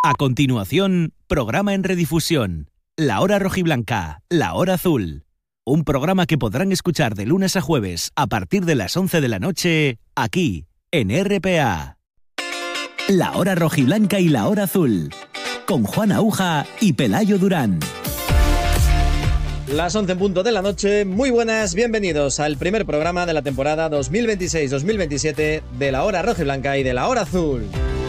A continuación, programa en redifusión. La Hora Rojiblanca, La Hora Azul. Un programa que podrán escuchar de lunes a jueves a partir de las 11 de la noche, aquí, en RPA. La Hora Rojiblanca y La Hora Azul. Con Juan Aúja y Pelayo Durán. Las 11 en punto de la noche. Muy buenas, bienvenidos al primer programa de la temporada 2026-2027 de La Hora Rojiblanca y de La Hora Azul.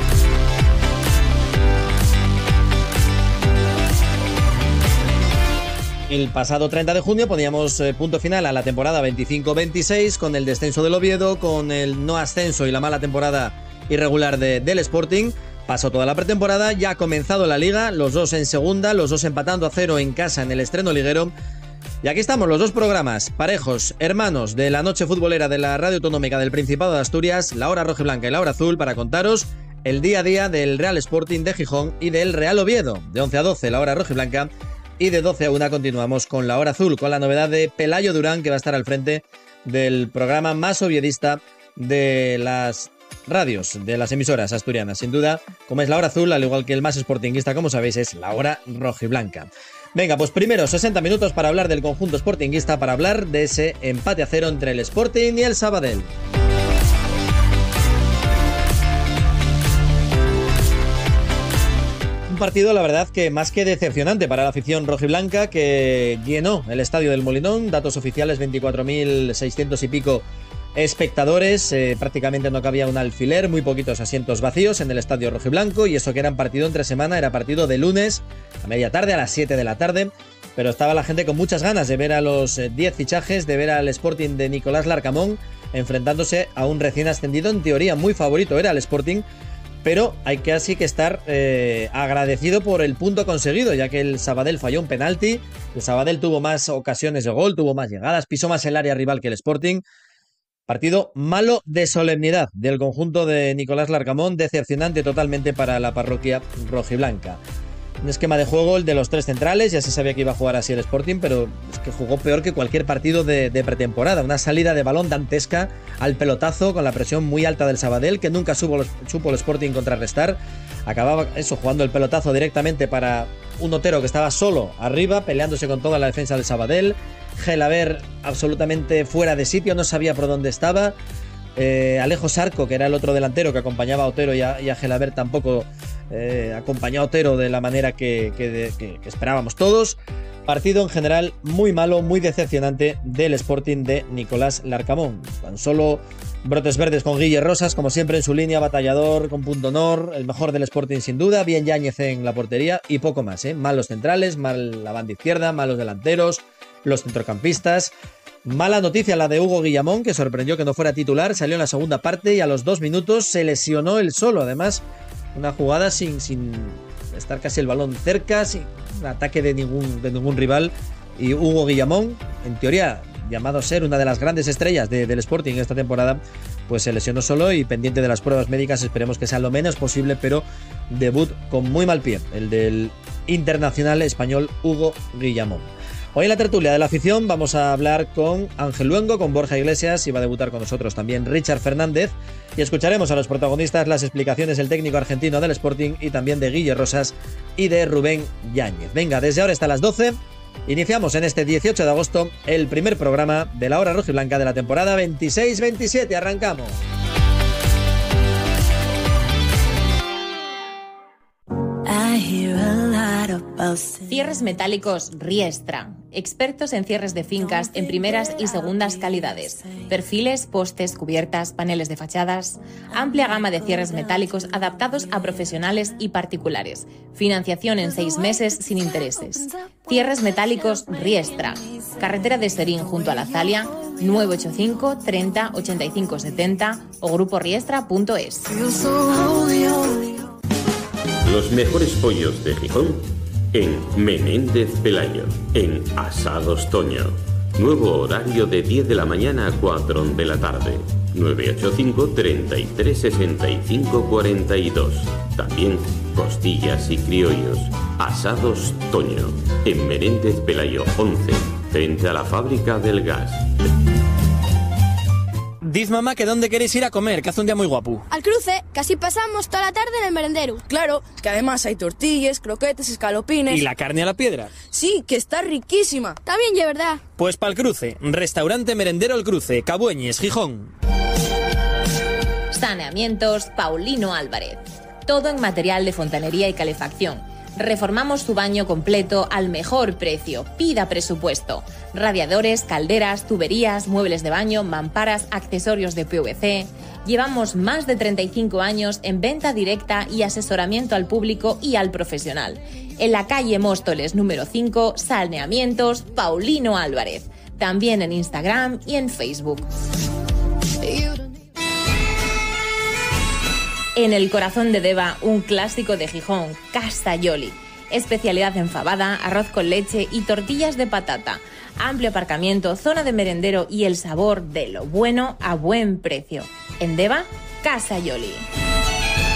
El pasado 30 de junio poníamos punto final a la temporada 25-26 con el descenso del Oviedo, con el no ascenso y la mala temporada irregular del Sporting. Pasó toda la pretemporada, ya ha comenzado la Liga, los dos en segunda, los dos empatando a 0 en casa en el estreno liguero. Y aquí estamos los dos programas, parejos, hermanos de la noche futbolera de la Radio Autonómica del Principado de Asturias, La Hora Rojiblanca y La Hora Azul, para contaros el día a día del Real Sporting de Gijón y del Real Oviedo. De 11 a 12 La Hora Rojiblanca y de 12 a 1 continuamos con La Hora Azul, con la novedad de Pelayo Durán, que va a estar al frente del programa más oviedista de las radios, de las emisoras asturianas. Sin duda, como es La Hora Azul, al igual que el más sportinguista, como sabéis, es La Hora Rojiblanca. Venga, pues primero 60 minutos para hablar del conjunto sportinguista, para hablar de ese empate a 0 entre el Sporting y el Sabadell. Un partido, la verdad, que más que decepcionante para la afición rojiblanca, que llenó el estadio del Molinón. Datos oficiales, 24.600 y pico espectadores, prácticamente no cabía un alfiler, muy poquitos asientos vacíos en el estadio rojiblanco, y eso que era un partido entre semana, era partido de lunes a media tarde, a las 7 de la tarde, pero estaba la gente con muchas ganas de ver a los 10 fichajes, de ver al Sporting de Nicolás Larcamón enfrentándose a un recién ascendido. En teoría muy favorito era el Sporting, pero hay que así que estar agradecido por el punto conseguido, ya que el Sabadell falló un penalti, el Sabadell tuvo más ocasiones de gol, tuvo más llegadas, pisó más el área rival que el Sporting. Partido malo de solemnidad del conjunto de Nicolás Larcamón, decepcionante totalmente para la parroquia rojiblanca. Un esquema de juego, el de los tres centrales, ya se sabía que iba a jugar así el Sporting, pero es que jugó peor que cualquier partido de pretemporada. Una salida de balón dantesca al pelotazo, con la presión muy alta del Sabadell, que nunca supo el Sporting contrarrestar. Acababa eso, jugando el pelotazo directamente para un Otero que estaba solo arriba, peleándose con toda la defensa del Sabadell. Gelaber absolutamente fuera de sitio, no sabía por dónde estaba. Alejo Sarco, que era el otro delantero que acompañaba a Otero, y a Gelaber tampoco acompañó a Otero de la manera que esperábamos todos. Partido en general muy malo, muy decepcionante del Sporting de Nicolás Larcamón. Tan solo brotes verdes con Guille Rosas, como siempre en su línea, batallador, con punto honor, el mejor del Sporting sin duda. Bien Yáñez en la portería y poco más, Malos centrales, mal la banda izquierda, malos delanteros, los centrocampistas. Mala noticia la de Hugo Guillamón, que sorprendió que no fuera titular, salió en la segunda parte y a los 2 minutos se lesionó él solo. Además, una jugada sin estar casi el balón cerca, sin un ataque de ningún rival. Y Hugo Guillamón, en teoría llamado a ser una de las grandes estrellas del Sporting esta temporada, pues se lesionó solo y pendiente de las pruebas médicas. Esperemos que sea lo menos posible, pero debut con muy mal pie, el del internacional español Hugo Guillamón. Hoy en la tertulia de la afición vamos a hablar con Ángel Luengo, con Borja Iglesias, y va a debutar con nosotros también Richard Fernández, y escucharemos a los protagonistas, las explicaciones del técnico argentino del Sporting y también de Guille Rosas y de Rubén Yáñez. Venga, desde ahora hasta las 12 iniciamos en este 18 de agosto el primer programa de La Hora Rojiblanca de la temporada 26-27. Arrancamos. Cierres metálicos Riestra. Expertos en cierres de fincas en primeras y segundas calidades. Perfiles, postes, cubiertas, paneles de fachadas. Amplia gama de cierres metálicos adaptados a profesionales y particulares. Financiación en 6 meses sin intereses. Cierres metálicos Riestra. Carretera de Serín junto a la Zalia, 985 30 85 70 o gruporiestra.es. Los mejores pollos de Gijón en Menéndez Pelayo, en Asados Toño. Nuevo horario de 10 de la mañana a 4 de la tarde. 985 33 65 42. También costillas y criollos. Asados Toño, en Menéndez Pelayo 11, frente a la fábrica del gas. Diz mamá que dónde queréis ir a comer, que hace un día muy guapo. Al Cruce, que así pasamos toda la tarde en el merendero. Claro, que además hay tortillas, croquetes, escalopines... ¿Y la carne a la piedra? Sí, que está riquísima. También, de verdad. Pues pa'l Cruce, restaurante merendero El Cruce, Cabueñes, Gijón. Saneamientos Paulino Álvarez. Todo en material de fontanería y calefacción. Reformamos su baño completo al mejor precio. Pida presupuesto. Radiadores, calderas, tuberías, muebles de baño, mamparas, accesorios de PVC. Llevamos más de 35 años en venta directa y asesoramiento al público y al profesional. En la calle Móstoles número 5, Saneamientos Paulino Álvarez. También en Instagram y en Facebook. En el corazón de Deva, un clásico de Gijón, Casa Yoli. Especialidad en fabada, arroz con leche y tortillas de patata. Amplio aparcamiento, zona de merendero y el sabor de lo bueno a buen precio. En Deva, Casa Yoli.